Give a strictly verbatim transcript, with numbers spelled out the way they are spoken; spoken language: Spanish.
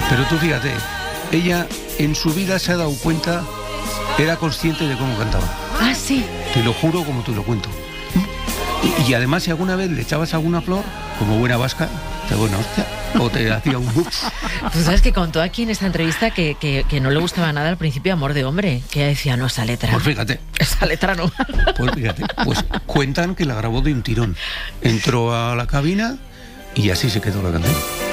Pero tú fíjate, ella en su vida se ha dado cuenta, era consciente de cómo cantaba. Ah, sí. Te lo juro como te lo cuento. Y, y además, si alguna vez le echabas alguna flor, como buena vasca, te buena hostia, o te hacía un bux. Tú sabes que contó aquí en esta entrevista que, que, que no le gustaba nada al principio Amor de Hombre, que ella decía, no, esa letra. Pues fíjate. Esa letra no. Pues fíjate, pues cuentan que la grabó de un tirón. Entró a la cabina y así se quedó la canción.